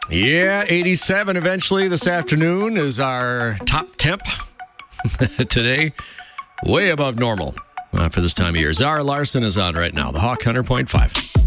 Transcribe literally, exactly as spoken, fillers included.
Yeah, eighty-seven eventually this afternoon is our top temp today. Way above normal uh, for this time of year. Zara Larson is on right now, the Hawk one hundred point five.